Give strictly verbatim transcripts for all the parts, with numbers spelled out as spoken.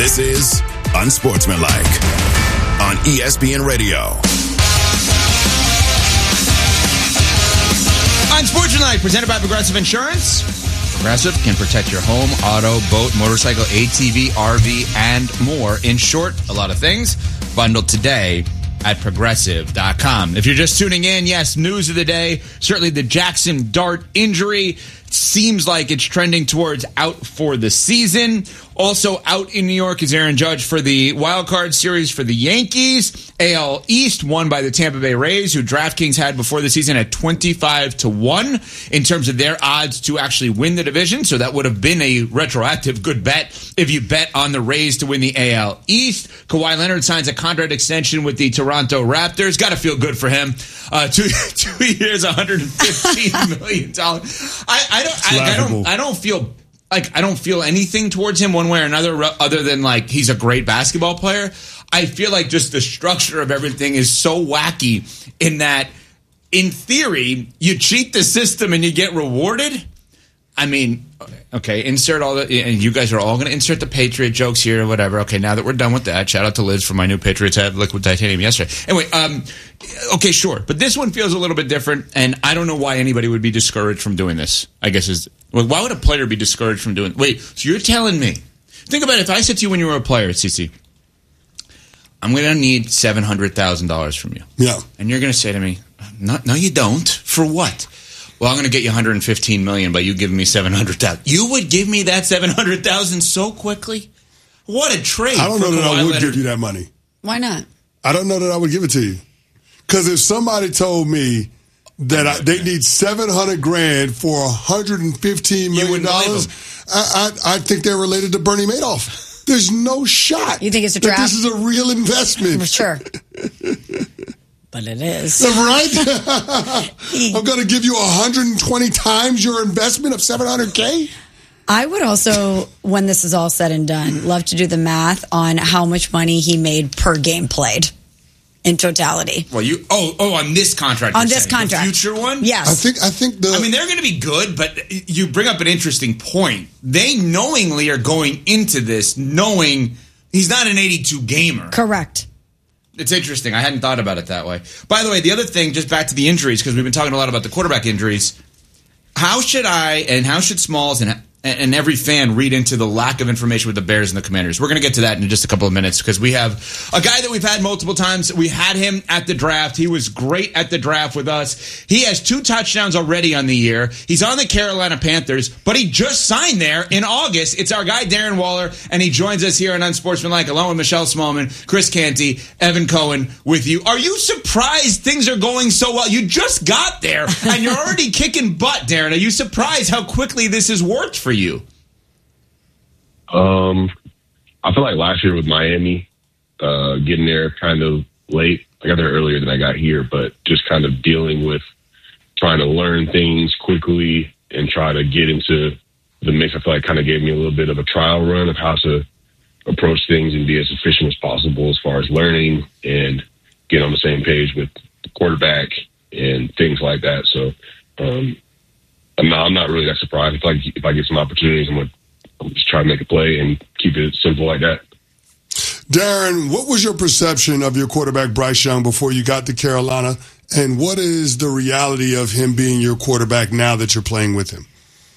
This is Unsportsmanlike on E S P N Radio. Unsportsmanlike, presented by Progressive Insurance. Progressive can protect your home, auto, boat, motorcycle, A T V, R V, and more. In short, a lot of things bundled today at Progressive dot com. If you're just tuning in, yes, news of the day. Certainly the Jackson Dart injury seems like it's trending towards out for the season. Also out in New York is Aaron Judge for the wild card series for the Yankees. A L East won by the Tampa Bay Rays, who DraftKings had before the season at twenty-five to one in terms of their odds to actually win the division. So that would have been a retroactive good bet if you bet on the Rays to win the A L East. Kawhi Leonard signs a contract extension with the Toronto Raptors. Got to feel good for him. Uh, two two years, one hundred fifteen million dollars. I, I don't. I, I don't. I don't feel. Like, I don't feel anything towards him one way or another other than, like, he's a great basketball player. I feel like just the structure of everything is so wacky in that, in theory, you cheat the system and you get rewarded. I mean, okay, insert all the, and you guys are all going to insert the Patriot jokes here or whatever. Okay, now that we're done with that, shout out to Liz for my new Patriots had liquid titanium yesterday. Anyway, um, okay, sure. But this one feels a little bit different, and I don't know why anybody would be discouraged from doing this, I guess is, well, why would a player be discouraged from doing, wait, so you're telling me, think about it, if I said to you when you were a player at C C, I'm going to need seven hundred thousand dollars from you. Yeah. And you're going to say to me, no, no, you don't. For what? Well, I'm going to get you one hundred fifteen million dollars, but you giving me seven hundred thousand dollars. You would give me that seven hundred thousand dollars so quickly? What a trade. I don't know that I would give you that money. Why not? I don't know that I would give it to you. Because if somebody told me that I, they need seven hundred grand for one hundred fifteen million dollars, I, I, I think they're related to Bernie Madoff. There's no shot. You think it's a trap? This is a real investment. Sure. But it is. Right? I'm going to give you one hundred twenty times your investment of seven hundred K? I would also, when this is all said and done, love to do the math on how much money he made per game played in totality. Well, you oh oh on this contract. On this saying. contract. The future one? Yes. I think I think the I mean, they're going to be good, but you bring up an interesting point. They knowingly are going into this knowing he's not an eighty-two gamer. Correct. It's interesting. I hadn't thought about it that way. By the way, the other thing, just back to the injuries, because we've been talking a lot about the quarterback injuries. How should I and how should Smalls and and every fan read into the lack of information with the Bears and the Commanders? We're going to get to that in just a couple of minutes because we have a guy that we've had multiple times. We had him at the draft. He was great at the draft with us. He has two touchdowns already on the year. He's on the Carolina Panthers, but he just signed there in August. It's our guy, Darren Waller, and he joins us here on Unsportsmanlike, along with Michelle Smallman, Chris Canty, Evan Cohen with you. Are you surprised things are going so well? You just got there, and you're already kicking butt, Darren. Are you surprised how quickly this has worked for you? Um, I feel like last year with Miami, uh, getting there kind of late. I got there earlier than I got here, but just kind of dealing with trying to learn things quickly and try to get into the mix. I feel like kind of gave me a little bit of a trial run of how to approach things and be as efficient as possible as far as learning and get on the same page with the quarterback and things like that. So, um, I'm not, I'm not really that surprised. If I, if I get some opportunities, I'm going to just try to make a play and keep it simple like that. Darren, what was your perception of your quarterback, Bryce Young, before you got to Carolina? And what is the reality of him being your quarterback now that you're playing with him?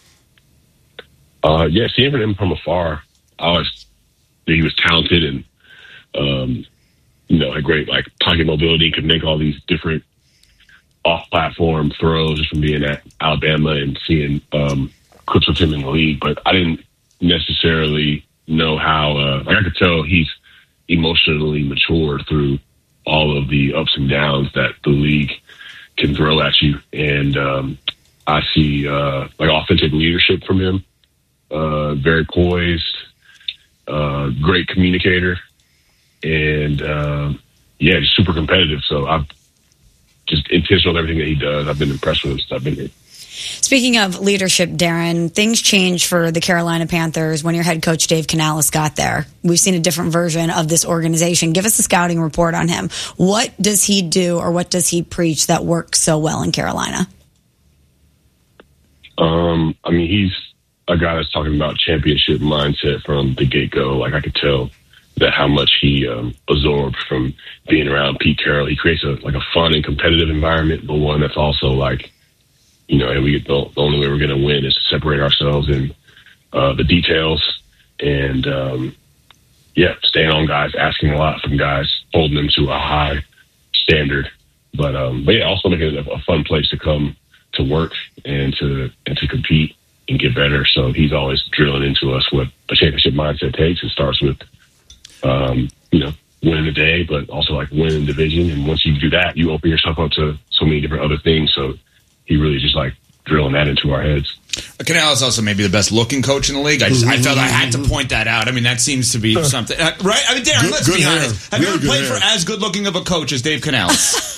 Uh, yeah, seeing him from afar, I always knew he was talented and, um, you know, had great, like, pocket mobility, could make all these different off-platform throws just from being at Alabama and seeing um, clips of him in the league. But I didn't necessarily know how, uh, like I could tell he's emotionally matured through all of the ups and downs that the league can throw at you. And um, I see uh, like authentic leadership from him, uh, very poised, uh, great communicator, and uh, yeah, just super competitive. So I've just intentional with everything that he does. I've been impressed with him since I've been here. Speaking of leadership, Darren, things changed for the Carolina Panthers when your head coach Dave Canales got there. We've seen a different version of this organization. Give us a scouting report on him. What does he do or what does he preach that works so well in Carolina? Um, I mean, he's a guy that's talking about championship mindset from the get-go. Like, I could tell that how much he um, absorbed from being around Pete Carroll. He creates a like a fun and competitive environment, but one that's also like, you know, and we get the, the only way we're going to win is to separate ourselves in uh, the details and, um, yeah, staying on guys, asking a lot from guys, holding them to a high standard. But, um, but yeah, also making it a, a fun place to come to work and to and to compete and get better. So he's always drilling into us what a championship mindset takes. It starts with, um, you know, winning the day, but also like winning the division. And once you do that, you open yourself up to so many different other things. So he really just like drilling that into our heads. Canales also maybe the best looking coach in the league. I just I felt I had to point that out. I mean, that seems to be something, uh, right? I mean, Darren, good, let's good be hair. honest. Have Really you ever played hair. for as good looking of a coach as Dave Canales?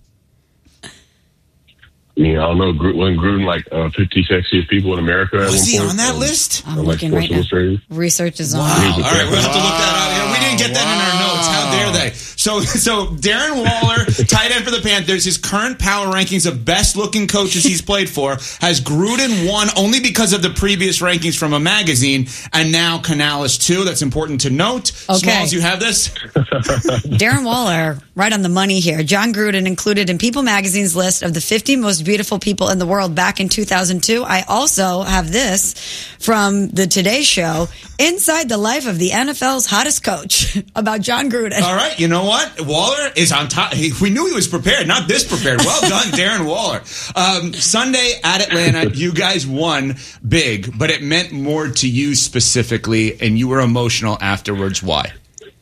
I mean, I don't know, Gru- wasn't Gruden like uh, fifty sexiest people in America? at Was one he point? on that Um, list? I'm like looking Sports right now. Illustrated? Research is on. Wow. Yeah. All right, we'll have to look that up. Yeah, we didn't get that in our notes. How dare they? So, so Darren Waller, tight end for the Panthers, his current power rankings of best looking coaches he's played for has Gruden one only because of the previous rankings from a magazine, and now Canales two. That's important to note. Okay. Smalls, you have this? Darren Waller, right on the money here. John Gruden included in People Magazine's list of the fifty most beautiful people in the world back in two thousand two. I also have this from the Today Show, Inside the Life of the N F L's Hottest Coach, about John Gruden. All right, you know what? Waller is on top. He, we knew he was prepared, not this prepared. Well done, Darren Waller. Um, Sunday at Atlanta, you guys won big, but it meant more to you specifically, and you were emotional afterwards. Why?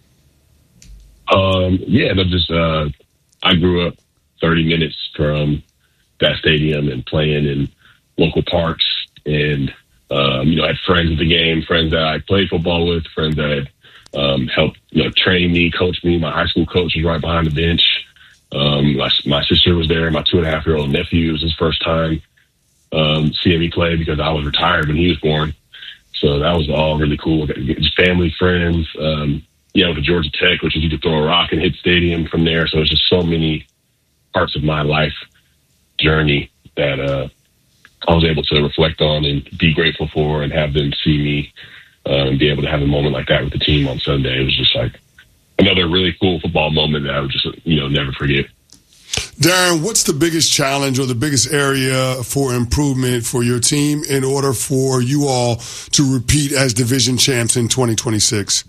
Um, yeah, but just uh, I grew up thirty minutes from that stadium and playing in local parks, and um, you know, I had friends at the game, friends that I played football with, friends that had um, helped you know train me, coach me. My high school coach was right behind the bench. Um, my, my sister was there. My two and a half year old nephew, it was his first time um, seeing me play because I was retired when he was born. So that was all really cool. Just family, friends. Um, you know, to Georgia Tech, which is you could throw a rock and hit stadium from there. So it's just so many parts of my life journey that uh, I was able to reflect on and be grateful for, and have them see me uh, and be able to have a moment like that with the team on Sunday. It was just like another really cool football moment that I would just, you know, never forget. Darren, what's the biggest challenge or the biggest area for improvement for your team in order for you all to repeat as division champs in twenty twenty-six?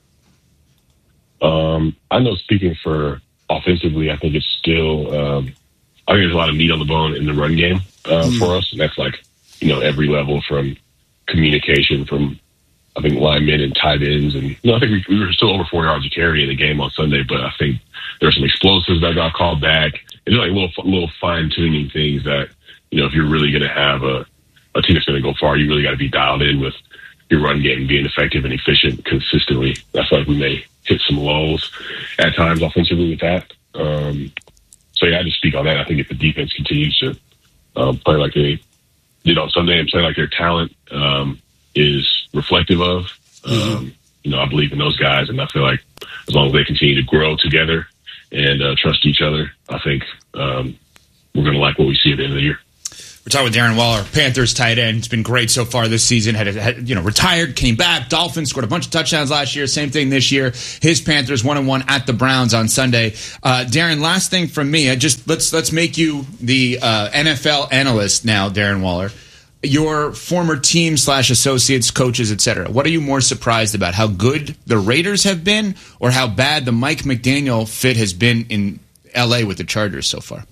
Um, I know speaking for offensively, I think it's still, um, I think there's a lot of meat on the bone in the run game uh, mm. for us. And that's like, you know, every level from communication from, I think, linemen and tight ends. And, you know, I think we, we were still over four yards of carry in the game on Sunday, but I think there were some explosives that got called back. And just like little, little fine tuning things that, you know, if you're really going to have a, a team that's going to go far, you really got to be dialed in with your run game being effective and efficient consistently. I feel like we may hit some lulls at times offensively with that. Um, so yeah, I just speak on that. I think if the defense continues to um, play like they did on Sunday and play like their talent um, is reflective of, um, mm-hmm. you know, I believe in those guys, and I feel like as long as they continue to grow together and uh, trust each other, I think um, we're going to like what we see at the end of the year. We're talking with Darren Waller, Panthers tight end. It's been great so far this season. Had, had you know retired, came back. Dolphins scored a bunch of touchdowns last year. Same thing this year. His Panthers one and one at the Browns on Sunday. Uh, Darren, last thing from me. I just let's let's make you the uh, N F L analyst now, Darren Waller. Your former team slash associates, coaches, et cetera. What are you more surprised about? How good the Raiders have been, or how bad the Mike McDaniel fit has been in L A with the Chargers so far?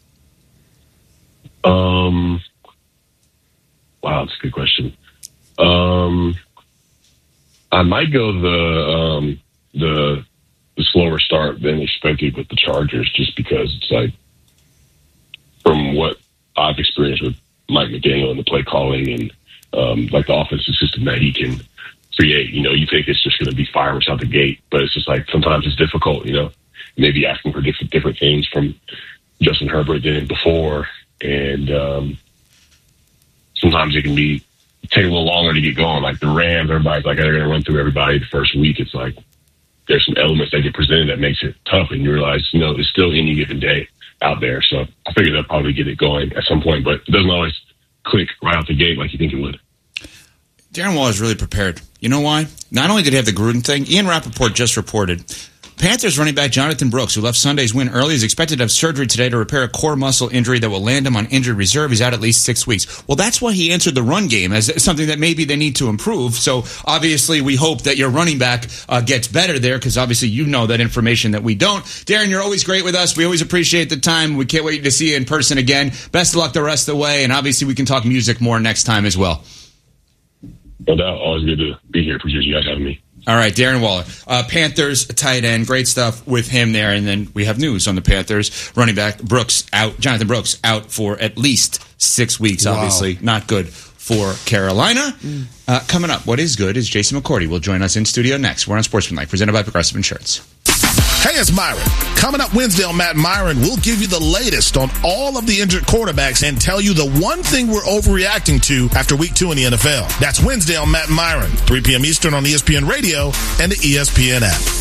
Um, wow, that's a good question. Um, I might go the um, the the slower start than expected with the Chargers, just because it's like from what I've experienced with Mike McDaniel and the play calling and um, like the offensive system that he can create. You know, you think it's just going to be fireworks out the gate, but it's just like sometimes it's difficult. You know, maybe asking for different different things from Justin Herbert than before. And um, sometimes it can be take a little longer to get going. Like the Rams, everybody's like they're going to run through everybody the first week. It's like there's some elements that get presented that makes it tough, and you realize, you know, it's still any given day out there. So I figured they'll probably get it going at some point, but it doesn't always click right out the gate like you think it would. Darren Waller is really prepared. You know why? Not only did he have the Gruden thing, Ian Rappaport just reported Panthers running back Jonathan Brooks, who left Sunday's win early, is expected to have surgery today to repair a core muscle injury that will land him on injured reserve. He's out at least six weeks. Well, that's why he answered the run game as something that maybe they need to improve. So obviously we hope that your running back uh, gets better there, because obviously you know that information that we don't. Darren, you're always great with us. We always appreciate the time. We can't wait to see you in person again. Best of luck the rest of the way, and obviously we can talk music more next time as well. No doubt. Always good to be here. Appreciate you guys having me. All right, Darren Waller, uh, Panthers tight end, great stuff with him there. And then we have news on the Panthers running back Brooks out, Jonathan Brooks out for at least six weeks. Wow. Obviously, not good for Carolina. Mm. Uh, coming up, what is good is Jason McCourty will join us in studio next. We're on Sportsmanlike, presented by Progressive Insurance. Hey, it's Myron. Coming up Wednesday on Matt and Myron, we'll give you the latest on all of the injured quarterbacks and tell you the one thing we're overreacting to after week two in the N F L. That's Wednesday on Matt and Myron, three p.m. Eastern on E S P N Radio and the E S P N app.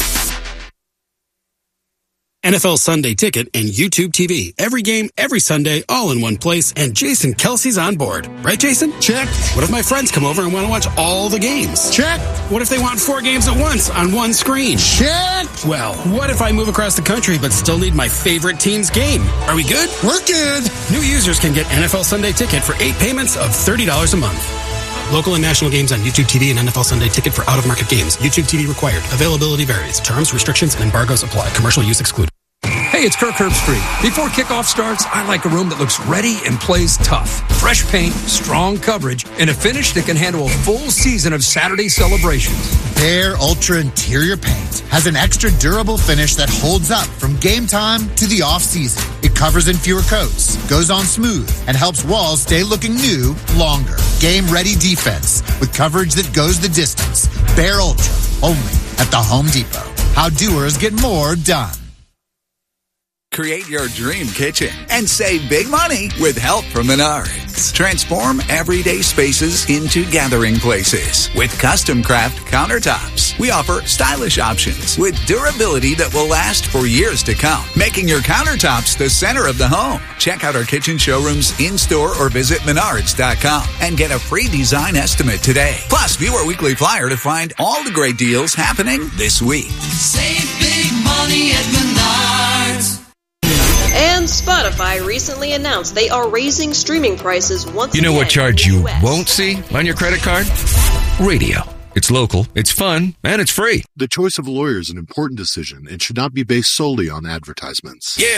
N F L Sunday Ticket and YouTube T V. Every game, every Sunday, all in one place, and Jason Kelsey's on board. Right, Jason? Check. What if my friends come over and want to watch all the games? Check. What if they want four games at once on one screen? Check. Well, what if I move across the country but still need my favorite team's game? Are we good? We're good. New users can get N F L Sunday Ticket for eight payments of thirty dollars a month. Local and national games on YouTube T V and N F L Sunday Ticket for out-of-market games. YouTube T V required. Availability varies. Terms, restrictions, and embargoes apply. Commercial use excluded. Hey, it's Kirk Herbstreit. Before kickoff starts, I like a room that looks ready and plays tough. Fresh paint, strong coverage, and a finish that can handle a full season of Saturday celebrations. Behr Ultra Interior Paint has an extra durable finish that holds up from game time to the off-season. It covers in fewer coats, goes on smooth, and helps walls stay looking new longer. Game-ready defense with coverage that goes the distance. Behr Ultra, only at the Home Depot. How doers get more done. Create your dream kitchen and save big money with help from Menards. Transform everyday spaces into gathering places with custom craft countertops. We offer stylish options with durability that will last for years to come, making your countertops the center of the home. Check out our kitchen showrooms in-store or visit menards dot com and get a free design estimate today. Plus, view our weekly flyer to find all the great deals happening this week. Save big money at Menards. And Spotify recently announced they are raising streaming prices once again. You know what charge you won't see on your credit card? Radio. It's local, it's fun, and it's free. The choice of a lawyer is an important decision and should not be based solely on advertisements. Yeah.